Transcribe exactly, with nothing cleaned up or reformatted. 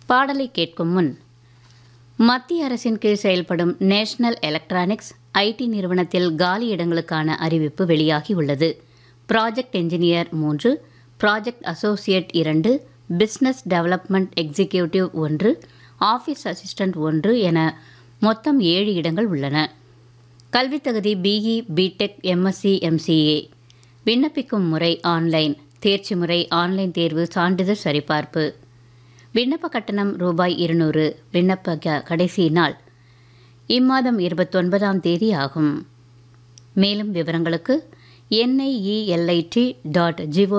பாடலை கேட்கும் முன் மத்திய அரசின் கீழ் செயல்படும் நேஷனல் எலக்ட்ரானிக்ஸ் ஐடி நிறுவனத்தில் காலி இடங்களுக்கான அறிவிப்பு வெளியாகி உள்ளது. ப்ராஜெக்ட் என்ஜினியர் மூன்று, ப்ராஜெக்ட் அசோசியேட் இரண்டு, பிஸ்னஸ் டெவலப்மெண்ட் எக்ஸிக்யூட்டிவ் ஒன்று, ஆஃபீஸ் அசிஸ்டன்ட் ஒன்று என மொத்தம் ஏழு இடங்கள் உள்ளன. கல்வித் தகுதி பிஇ, பிடெக், எம்எஸ்சி, எம்சிஏ. விண்ணப்பிக்கும் முறை ஆன்லைன். தேர்ச்சி முறை ஆன்லைன் தேர்வு, சான்றிதழ் சரிபார்ப்பு. விண்ணப்ப கட்டணம் ரூபாய் இருநூறு. விண்ணப்ப கடைசி நாள் இம்மாதம் இருபத்தொன்பதாம் தேதி ஆகும். மேலும் விவரங்களுக்கு என்ஐஇஎல்ஐடி டாட் ஜிஓ